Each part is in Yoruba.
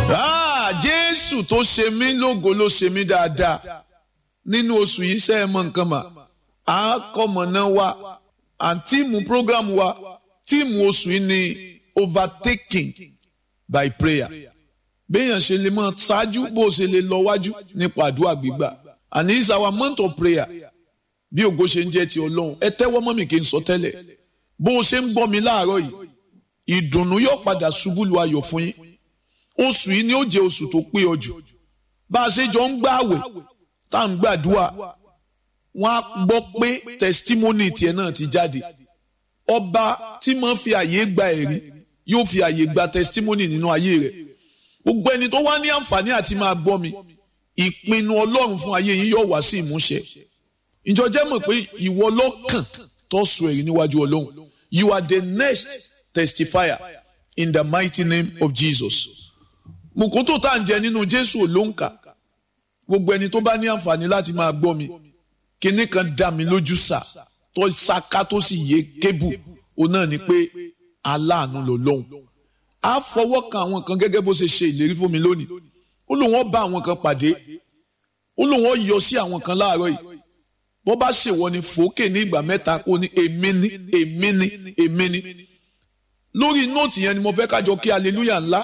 Jésù tó ṣe mí lógo ló ṣe mí dáadáa nínú oṣù yìí ṣe é mọ nǹkan mà á kọ́mọ̀nà wa àǹtíìmù program wa tíìmù oṣù yìí ni overtaking by prayer béèyàn ṣe lè mọ ṣáájú bó ṣe lè lọ wájú nípa àdúrà gbígbà and it's our month of prayer bí ògo ṣe ń jẹ́ ti Ọlọ́run ẹ tẹ́wọ́ mọ́ mi kí n sọ tẹ́lẹ̀ bó o ṣe ń gbọ́ mi láàárọ̀ yìí ìdùnnú yóò padà ṣubú lu ayọ̀ fún yín oṣù yìí ni ó jẹ́ oṣù tó pé ọ jù bá a ṣe jọ ń gbààwẹ̀ tá à ń gbàdúrà wọ́n á gbọ́ pé testimony tiẹ̀ náà ti jáde ọba tí máa ń fi àyè gba ẹ̀rí yóò fi àyè gba testimony nínú ayé rẹ̀ gbogbo ẹni tó wá ní àǹfààní àti máa gbọ́ mi ìpinnu Ọlọ́run fún ayé yín yóò wá sí ìmúṣẹ ìjọ jẹ́ mọ̀ pé ìwọ lọ́kàn tó sọ èyí níwájú Ọlọ́run you are the next testifier in the mighty name of Jesus. Mùkútù tá à ń jẹ nínú Jésù ló ń kà gbogbo ẹni tó bá ní àǹfààní láti máa gbọ́ mi kíní kan dá mi lójú sà tó ṣaká tó sì yé kébù òun náà ni pé aláàánú ló lóhùn á fọwọ́ kan àwọn kan gẹ́gẹ́ bó ṣe ṣe ìlérí fún mi lónìí ó lóun ó bá àwọn kan pàdé ó lóun ó yọ sí àwọn kan láàárọ̀ yìí bó bá ṣèwọ ni fòókè ní ìgbà mẹ́ta kó ní èmi ni èmi ni èmi ni lórí nóòtì yẹn ni mo fẹ́ kájọ kí hallelujah ńlá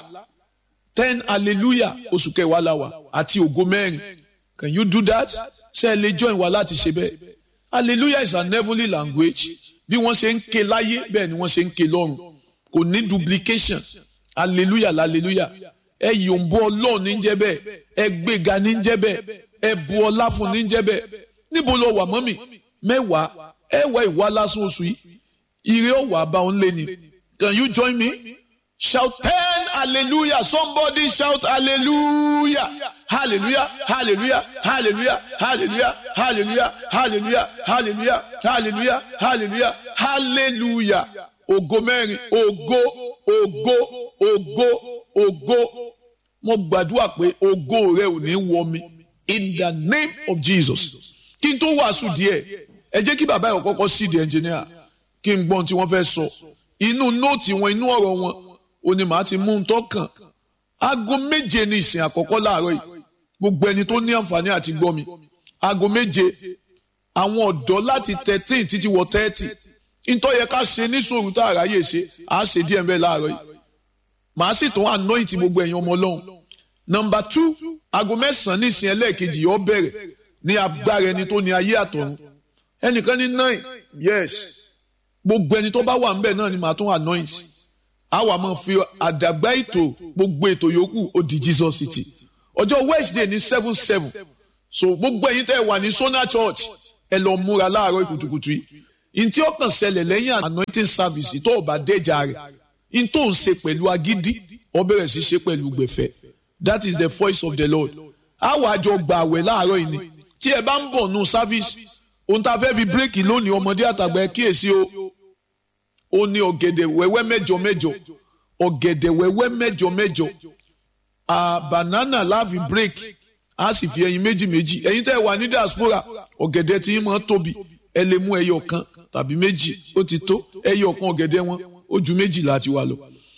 10 hallelujah oṣù kẹwàá la wà àti ògo mẹ́rin can you do that ṣé ẹ lè join wa láti ṣe bẹ́ẹ̀ hallelujah is an heavenly language bí wọ́n ṣe ń ké láyé bẹ́ẹ̀ ni wọ́n ṣe ń ké lọ́run kò ní duplication hallelujah hallelujah ẹ yòǹbó Ọlọ́run ní jẹ́ bẹ́ẹ̀ ẹ gbéga ní jẹ́ bẹ́ẹ̀ ẹ bu ọlá fún ní jẹ́ bẹ́ẹ̀ níbo lọ wà mọ́mì mẹ́wàá ẹ wá ìwà lásán oṣù yìí ire ó wà bá òun lé ni can you join me? Shout 10 hallelujah. Somebody shout hallelujah. Hallelujah. Hallelujah. Hallelujah. Hallelujah. Hallelujah. Hallelujah. Hallelujah. Hallelujah. Hallelujah. Hallelujah. Ògo mẹ́rin. Ògo. Ògo. Ògo. Ògo. Mo gbàdúrà pé ògo rẹ ò ní wọ mi. In the name of Jesus. Kí n tó wàásù díẹ̀, ẹ jẹ́ kí bàbá yẹn kọ́kọ́ sí the engineer. Kí n gbọ́n tí wọ́n fẹ́ sọ. Inú nóòtì wọn, inú ọ̀rọ̀ wọn. Ó ní màá ti mú un tọ́kàn aago méje ní ìsìn àkọ́kọ́ láàárọ̀ yìí gbogbo ẹni tó ní àǹfààní àti gbọ́ mi aago méje àwọn ọ̀dọ́ láti 13 títí wọ 30 nítorí yẹ ká ṣe níṣòro tá a ráyè ṣe à á ṣe díẹ̀ mbẹ́ láàárọ̀ yìí màá sì tún anoint gbogbo ẹ̀yin ọmọ Ọlọ́run number 2 aago mẹ́sàn-án ní ìsìn ẹlẹ́ẹ̀kejì yóò bẹ̀rẹ̀ ní agbára ẹni tó ní ayé àtọ̀run ẹnìkan ní 9 yes gbogbo ẹni tó bá wà ńbẹ̀ náà ni màá tún anoint àwa máa fi àdàgbà ètò gbogbo ètò yòókù ó di Jesus City ọjọ́ Wednesday ní 7-7 so gbogbo ẹ̀yin tẹ́ wà ní Sona Church ẹ lọ múra láàárọ̀ kùtùkùtù yìí ntí ó kàn ṣẹlẹ̀ lẹ́yìn anointing service tó bá dẹ́jà rẹ̀ n tó ń ṣe pẹ̀lú agídí ó bẹ̀rẹ̀ sí ṣe pẹ̀lú gbẹ̀fẹ̀ that is the voice of the Lord àwa àjọ gbà àwẹ̀ láàárọ̀ yìí ni tí ẹ bá ń bọ̀ nù service ohun tá a fẹ́ fi bírèkì lónìí ọmọdé àtàgbà ẹ kíyèsí ó ní ọ̀gẹ̀dẹ̀ wẹ́wẹ́ mẹ́jọ mẹ́jọ ọ̀gẹ̀dẹ̀ wẹ́wẹ́ mẹ́jọ mẹ́jọ banana láàfin break a sì fi ẹyin méjì méjì ẹ̀yin tẹ́ wà ní diaspora ọ̀gẹ̀dẹ̀ tí yín máa tóbi ẹ lè mú ẹyọ kan tàbí méjì ó ti tó ẹyọ kan ọ̀gẹ̀dẹ̀ wọn ó ju méjì láti wà lọ